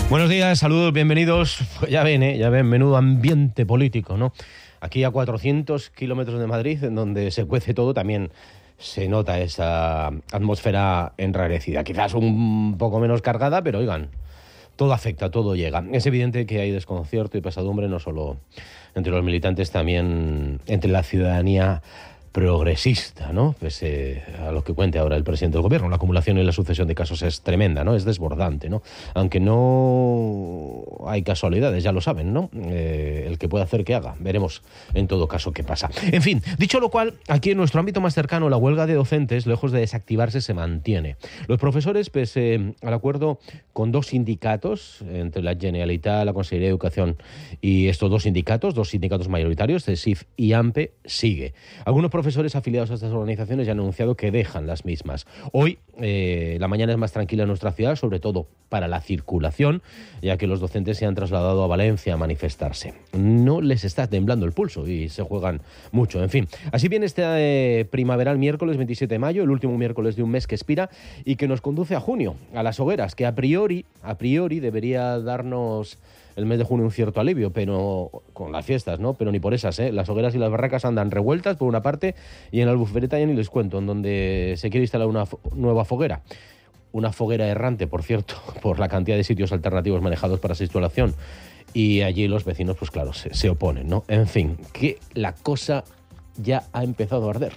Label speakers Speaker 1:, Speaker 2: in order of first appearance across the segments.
Speaker 1: Buenos días, saludos, bienvenidos. Pues ya ven, menudo ambiente político, ¿no? Aquí a 400 kilómetros de Madrid, en donde se cuece todo, también se nota esa atmósfera enrarecida. Quizás un poco menos cargada, pero oigan, todo afecta, todo llega. Es evidente que hay desconcierto y pesadumbre, no solo entre los militantes, también entre la ciudadanía progresista, ¿no? Pese a lo que cuente ahora el presidente del gobierno, la acumulación y la sucesión de casos es tremenda, ¿no? Es desbordante, ¿no? Aunque no hay casualidades, ya lo saben, ¿no? El que puede hacer que haga. Veremos en todo caso qué pasa. En fin, dicho lo cual, aquí en nuestro ámbito más cercano, la huelga de docentes, lejos de desactivarse, se mantiene. Los profesores, pese al acuerdo con dos sindicatos, entre la Generalitat, la Consellería de Educación y estos dos sindicatos mayoritarios, CESIF y AMPE, sigue. Algunos profesores afiliados a estas organizaciones ya han anunciado que dejan las mismas. Hoy la mañana es más tranquila en nuestra ciudad, sobre todo para la circulación, ya que los docentes se han trasladado a Valencia a manifestarse. No les está temblando el pulso y se juegan mucho. En fin, así viene este primaveral miércoles 27 de mayo, el último miércoles de un mes que expira y que nos conduce a junio, a las hogueras, que a priori debería darnos el mes de junio un cierto alivio, pero con las fiestas, ¿no? Pero ni por esas, ¿eh? Las hogueras y las barracas andan revueltas por una parte y en la Albufera ya ni les cuento, en donde se quiere instalar una nueva foguera. Una foguera errante, por cierto, por la cantidad de sitios alternativos manejados para su instalación. Y allí los vecinos, pues claro, se oponen, ¿no? En fin, que la cosa ya ha empezado a arder.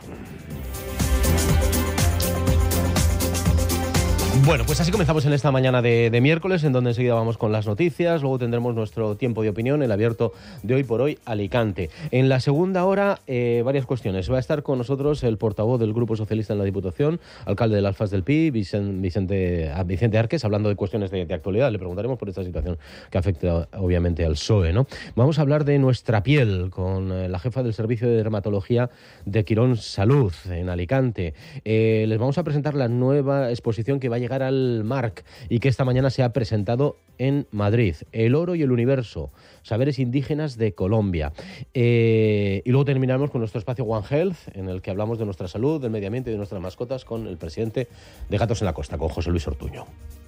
Speaker 1: Bueno, pues así comenzamos en esta mañana de miércoles, en donde enseguida vamos con las noticias, luego tendremos nuestro tiempo de opinión, el abierto de Hoy por Hoy Alicante. En la segunda hora, varias cuestiones. Va a estar con nosotros el portavoz del Grupo Socialista en la Diputación, alcalde de Las Alfas del Pi, Vicente Arques, hablando de cuestiones de actualidad. Le preguntaremos por esta situación que afecta obviamente al PSOE, ¿no? Vamos a hablar de nuestra piel con la jefa del Servicio de Dermatología de Quirón Salud en Alicante. Les vamos a presentar la nueva exposición que va a llegar al MARC y que esta mañana se ha presentado en Madrid. El oro y el universo, saberes indígenas de Colombia. Y luego terminamos con nuestro espacio One Health, en el que hablamos de nuestra salud, del medio ambiente y de nuestras mascotas con el presidente de Gatos en la Costa, con José Luis Ortuño.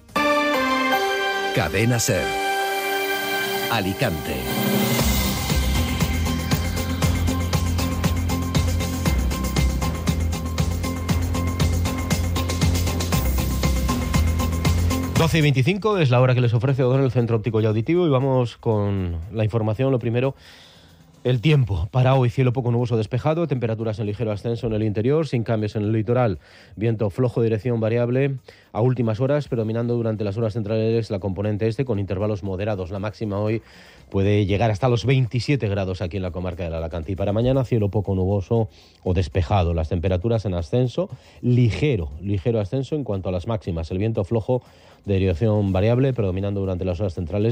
Speaker 2: Cadena SER. Alicante.
Speaker 1: Doce y 25 es la hora que les ofrece Odón, el Centro Óptico y Auditivo, y vamos con la información. Lo primero, el tiempo. Para hoy, cielo poco nuboso despejado, temperaturas en ligero ascenso en el interior, sin cambios en el litoral, viento flojo de dirección variable a últimas horas, predominando durante las horas centrales la componente este con intervalos moderados. La máxima hoy puede llegar hasta los 27 grados aquí en la comarca del Alacantí. Para mañana, cielo poco nuboso o despejado, las temperaturas en ascenso, ligero ascenso en cuanto a las máximas, el viento flojo de dirección variable, predominando durante las horas centrales